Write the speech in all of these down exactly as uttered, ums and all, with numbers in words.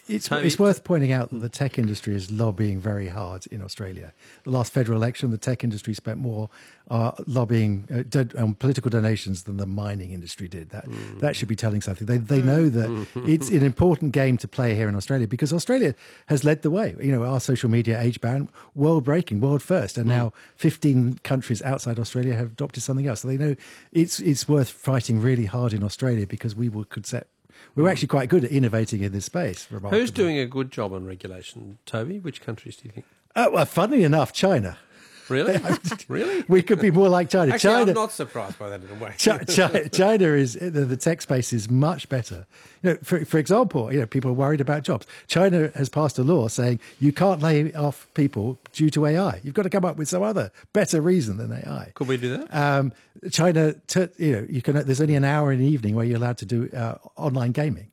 It's, Toby, it's worth pointing out that the tech industry is lobbying very hard in Australia. The last federal election, the tech industry spent more uh, lobbying uh, do- on political donations than the mining industry did. That mm. that should be telling something. They they know that it's an important game to play here in Australia because Australia has led the way. You know, our social media age ban, world breaking, world first, and mm. now fifteen countries outside Australia have adopted something else. So they know it's it's worth fighting really hard in Australia because we will, could set. We were actually quite good at innovating in this space. Who's doing a good job on regulation, Toby? Which countries do you think? Uh, well, funnily enough, China. Really? Really? We could be more like China. Actually, China, I'm not surprised by that in a way. China, China is the, the tech space is much better. You know, for for example, you know, people are worried about jobs. China has passed a law saying you can't lay off people due to A I. You've got to come up with some other better reason than A I. Could we do that? Um, China, t- you know, you can. There's only an hour in the evening where you're allowed to do uh, online gaming.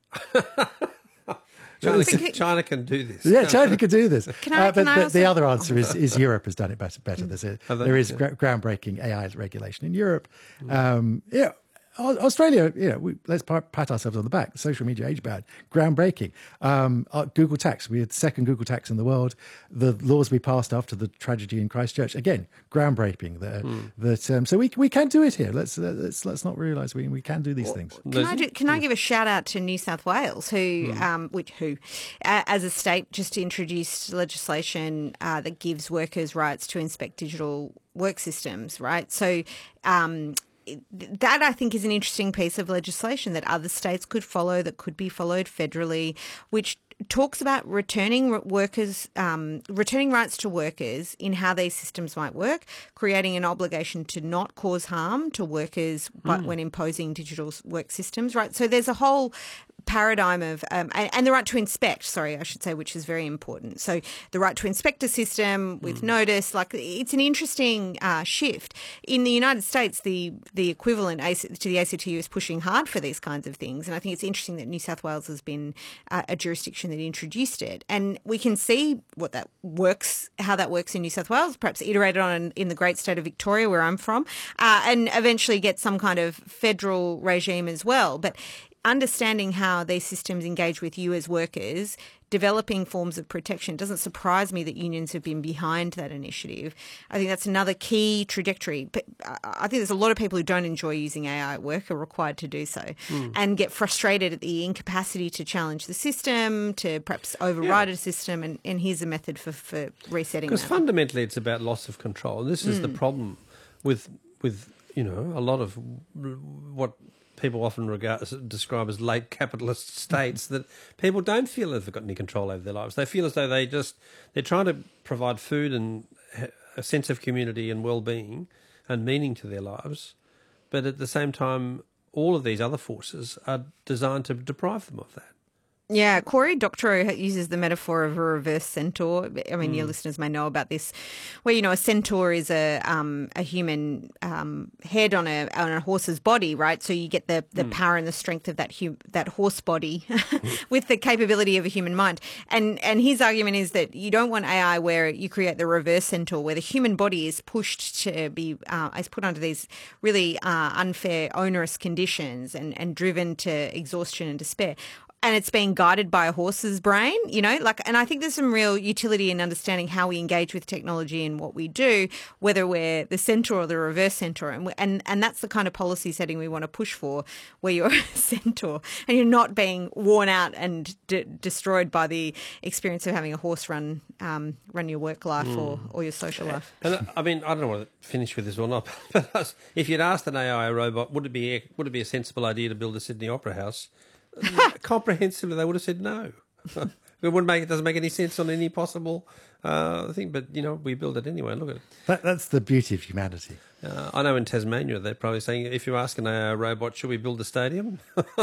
China can, China can do this. Yeah, China can do this. Can I, uh, but can I the, also... the other answer is, is Europe has done it better. better. There's a, oh, there is yeah. gra- groundbreaking A I regulation in Europe. Um, yeah, Australia, you know, we, let's pat ourselves on the back. Social media age ban, groundbreaking. Um, uh, Google Tax, we had the second Google Tax in the world. The laws we passed after the tragedy in Christchurch, again, groundbreaking. The, mm. That um, so we we can do it here. Let's let's let's not realise we we can do these things. Can I do, can I give a shout out to New South Wales, who mm. um, which who, uh, as a state, just introduced legislation uh, that gives workers rights to inspect digital work systems. Right, so. Um, That, I think, is an interesting piece of legislation that other states could follow, that could be followed federally, which talks about returning workers, um, returning rights to workers in how these systems might work, creating an obligation to not cause harm to workers but mm. when imposing digital work systems, right? So there's a whole paradigm of, um, and, and the right to inspect, sorry, I should say, which is very important. So the right to inspect a system with mm. notice, like it's an interesting uh, shift. In the United States, the the equivalent to the A C T U is pushing hard for these kinds of things. And I think it's interesting that New South Wales has been uh, a jurisdiction that introduced it. And we can see what that works, how that works in New South Wales, perhaps iterated on in the great state of Victoria, where I'm from, uh, and eventually get some kind of federal regime as well. But understanding how these systems engage with you as workers, developing forms of protection, it doesn't surprise me that unions have been behind that initiative. I think that's another key trajectory. But I think there's a lot of people who don't enjoy using A I at work are required to do so mm. and get frustrated at the incapacity to challenge the system, to perhaps override yeah. a system, and, and here's a method for, for resetting that. Because fundamentally it's about loss of control. And this is mm. the problem with, with, you know, a lot of what people often regard, describe as late capitalist states, that people don't feel as they've got any control over their lives. They feel as though they just, they're trying to provide food and a sense of community and well-being and meaning to their lives. But at the same time, all of these other forces are designed to deprive them of that. Yeah, Cory Doctorow uses the metaphor of a reverse centaur. I mean, mm. your listeners may know about this, where, you know, a centaur is a um, a human um, head on a on a horse's body, right? So you get the, the mm. power and the strength of that hum- that horse body with the capability of a human mind. And and his argument is that you don't want A I where you create the reverse centaur, where the human body is pushed to be uh, is put under these really uh, unfair, onerous conditions and, and driven to exhaustion and despair. And it's being guided by a horse's brain, you know, like, and I think there's some real utility in understanding how we engage with technology and what we do, whether we're the centaur or the reverse centaur. And, and, and that's the kind of policy setting we want to push for, where you're a centaur and you're not being worn out and de- destroyed by the experience of having a horse run, um, run your work life mm. or, or your social life. And I mean, I don't know whether to finish with this or not, but if you'd asked an A I robot, would it be, would it be a sensible idea to build a Sydney Opera House? Comprehensively, they would have said no. It wouldn't make it doesn't make any sense on any possible uh, thing. But you know, we build it anyway. Look at it. That, that's the beauty of humanity. Uh, I know in Tasmania they're probably saying, if you ask an A I robot, should we build a stadium?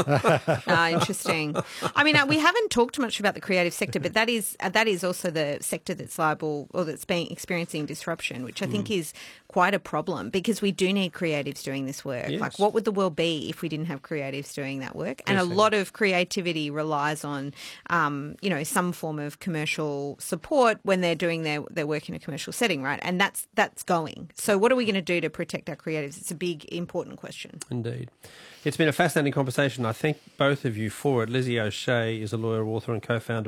Ah, interesting. I mean, uh, we haven't talked much about the creative sector, but that is uh, that is also the sector that's liable or that's being experiencing disruption, which I think mm. is quite a problem, because we do need creatives doing this work. Yes. Like, what would the world be if we didn't have creatives doing that work? And yes, a lot of creativity relies on, um, you know, some form of commercial support when they're doing their, their work in a commercial setting, right? And that's that's going. So what are we going to do to protect our creatives? It's a big, important question. Indeed. It's been a fascinating conversation. I thank both of you for it. Lizzie O'Shea is a lawyer, author and co-founder